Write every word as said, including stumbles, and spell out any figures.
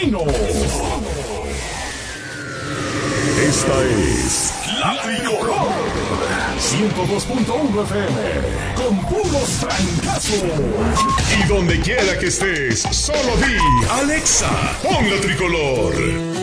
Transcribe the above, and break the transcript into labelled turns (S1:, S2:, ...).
S1: Camerino. Esta es La Tricolor. ciento dos punto uno F M. Con puros francazos. Y donde quiera que estés, solo di Alexa, pon La Tricolor.